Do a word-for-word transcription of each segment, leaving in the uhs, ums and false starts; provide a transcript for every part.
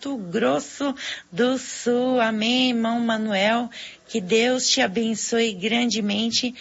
Mato Grosso do Sul. Amém, irmão Manuel. Que Deus te abençoe grandemente.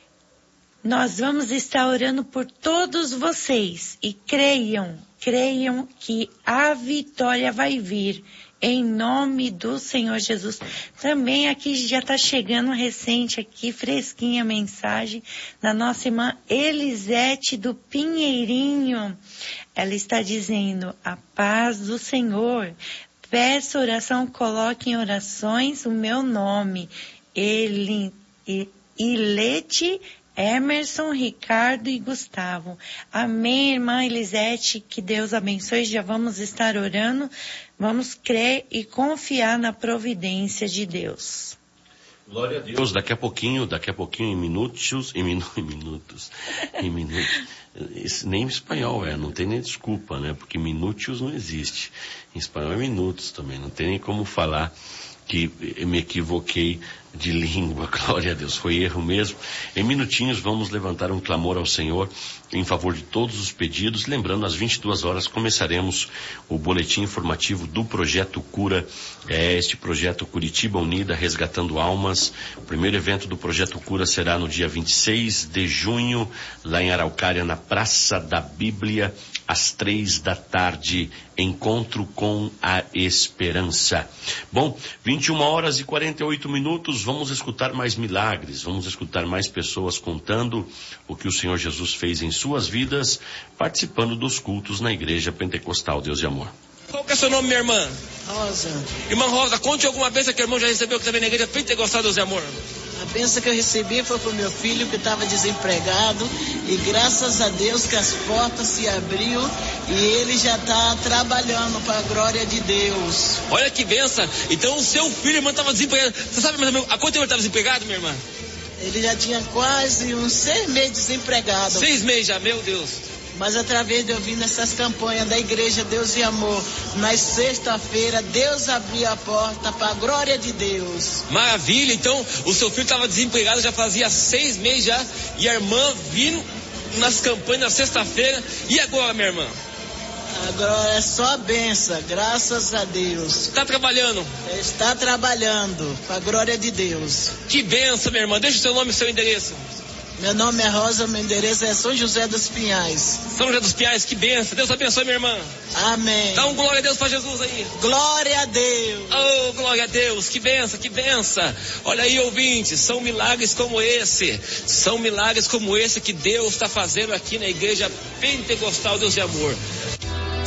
Nós vamos estar orando por todos vocês e creiam, creiam que a vitória vai vir em nome do Senhor Jesus. Também aqui já está chegando recente aqui, fresquinha a mensagem da nossa irmã Elisete do Pinheirinho. Ela está dizendo: a paz do Senhor. Peço oração, coloque em orações o meu nome. Ele, Ilete, Emerson, Ricardo e Gustavo. Amém, irmã Elisete, que Deus abençoe. Já vamos estar orando, vamos crer e confiar na providência de Deus. Glória a Deus. Daqui a pouquinho, daqui a pouquinho, em minutos, em, minu, em minutos, em minutos, esse, nem em espanhol é, não tem nem desculpa, né, porque minútios não existe. Em espanhol é minutos também, não tem nem como falar que me equivoquei de língua, glória a Deus, foi erro mesmo. Em minutinhos vamos levantar um clamor ao Senhor em favor de todos os pedidos. Lembrando, às vinte e duas horas começaremos o boletim informativo do Projeto Cura, é este projeto Curitiba Unida Resgatando Almas. O primeiro evento do Projeto Cura será no dia vinte e seis de junho, lá em Araucária, na Praça da Bíblia, às três da tarde, encontro com a esperança. Bom, vinte e uma horas e quarenta e oito minutos, vamos escutar mais milagres, vamos escutar mais pessoas contando o que o Senhor Jesus fez em suas vidas, participando dos cultos na Igreja Pentecostal Deus e Amor. Qual que é seu nome, minha irmã? Rosa. Irmã Rosa, conte alguma vez que a irmã já recebeu que também na Igreja Pentecostal Deus e Amor. A bênção que eu recebi foi pro meu filho que estava desempregado e graças a Deus que as portas se abriu e ele já está trabalhando para a glória de Deus. Olha que bênção. Então o seu filho, irmã, estava desempregado. Você sabe mais ou menos há quanto tempo ele estava desempregado, minha irmã? Ele já tinha quase uns seis meses desempregado. Seis meses já, meu Deus. Mas através de eu vir nessas campanhas da Igreja Deus e Amor, na sexta-feira, Deus abriu a porta para a glória de Deus. Maravilha, então o seu filho estava desempregado já fazia seis meses já, e a irmã vindo nas campanhas na sexta-feira. E agora, minha irmã? Agora é só benção, graças a Deus. Está trabalhando? Está trabalhando, para a glória de Deus. Que benção, minha irmã. Deixa o seu nome e o seu endereço. Meu nome é Rosa, meu endereço é São José dos Pinhais. São José dos Pinhais, que benção. Deus abençoe, minha irmã. Amém. Dá um glória a Deus para Jesus aí. Glória a Deus. Oh, glória a Deus. Que benção, que benção. Olha aí, ouvintes, são milagres como esse. São milagres como esse que Deus está fazendo aqui na Igreja Pentecostal Deus de Amor.